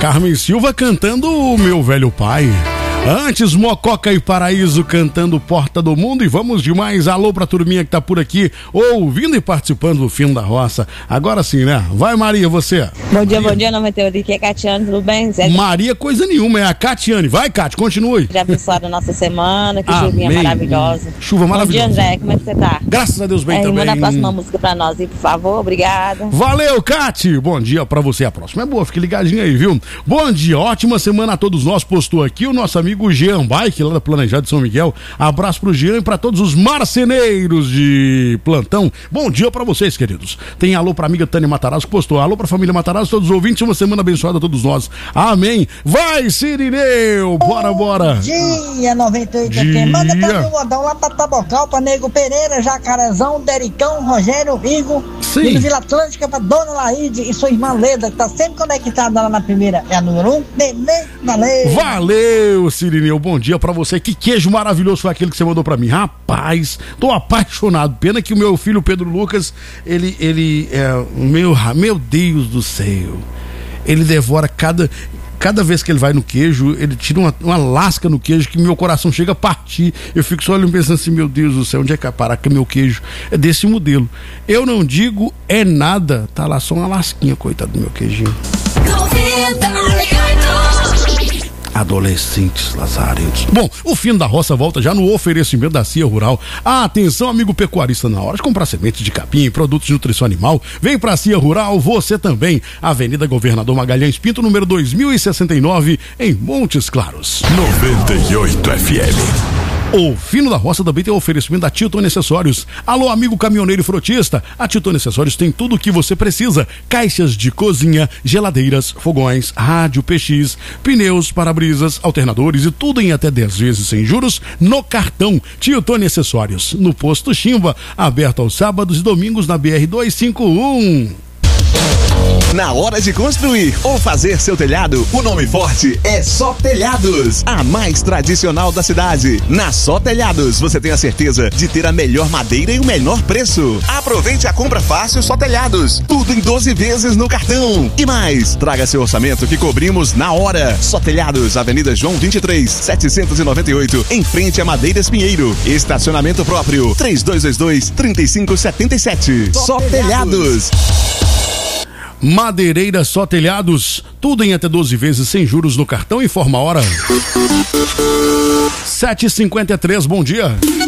Carmen Silva cantando O Meu Velho Pai. Antes, Mococa e Paraíso cantando Porta do Mundo. E vamos demais. Alô pra turminha que tá por aqui, ouvindo e participando do Fim da Roça. Agora sim, né? Vai, Maria, você. Bom dia, 98, aqui é Catiane, tudo bem? Zé? Maria, coisa nenhuma, é a Catiane. Vai, Cati, continue. Já abençoada a nossa semana, que chuvinha maravilhosa. Chuva maravilhosa. Bom dia, André, como é que você tá? Graças a Deus, bem também. Manda a próxima música pra nós aí, por favor, obrigada. Valeu, Cati. Bom dia pra você. A próxima é boa, fique ligadinho aí, viu? Bom dia, ótima semana a todos nós. Postou aqui o nosso amigo Jean Bike, lá da Planejado de São Miguel. Abraço pro Jean e pra todos os marceneiros de plantão. Bom dia pra vocês, queridos. Tem alô pra amiga Tânia Matarazzo que postou. Alô pra família Matarazzo, todos os ouvintes. Uma semana abençoada a todos nós. Amém. Vai, Sirineu. Bora. Dia 98 aqui. Manda pra mim o modão lá pra Tabocal, pra Nego Pereira, Jacarezão, Dericão, Rogério, Igor. E no Vila Atlântica pra Dona Laíde e sua irmã Leda, que tá sempre conectada lá na primeira. É a número 1. Valeu, Sirineu. Bom dia pra você. Que queijo maravilhoso foi aquele que você mandou pra mim. Rapaz, tô apaixonado. Pena que o meu filho Pedro Lucas, ele é meu Deus do céu. Ele devora cada vez que ele vai no queijo, ele tira uma lasca no queijo que meu coração chega a partir. Eu fico só olhando pensando assim, meu Deus do céu, onde é que vai parar que meu queijo é desse modelo? Eu não digo é nada, tá lá só uma lasquinha, coitado do meu queijinho. Adolescentes lazarentos. Bom, o Fim da Roça volta já no oferecimento da CIA Rural. Atenção, amigo pecuarista, na hora de comprar sementes de capim e produtos de nutrição animal, vem pra CIA Rural, você também. Avenida Governador Magalhães Pinto, número 2069, em Montes Claros. 98 FM. O Fino da Roça também tem o oferecimento da Tilton Acessórios. Alô, amigo caminhoneiro e frotista. A Tilton Acessórios tem tudo o que você precisa. Caixas de cozinha, geladeiras, fogões, rádio PX, pneus, para-brisas, alternadores e tudo em até 10 vezes sem juros no cartão. Tilton Acessórios, no Posto Chimba, aberto aos sábados e domingos na BR 251. Na hora de construir ou fazer seu telhado, o nome forte é Só Telhados, a mais tradicional da cidade. Na Só Telhados, você tem a certeza de ter a melhor madeira e o menor preço. Aproveite a compra fácil Só Telhados, tudo em 12 vezes no cartão. E mais, traga seu orçamento que cobrimos na hora. Só Telhados, Avenida João 23, 798, em frente a Madeiras Pinheiro. Estacionamento próprio, 3222-3577. Só Telhados. Madeireira Só Telhados, tudo em até 12 vezes sem juros no cartão. Informa a hora. 7h53, bom dia.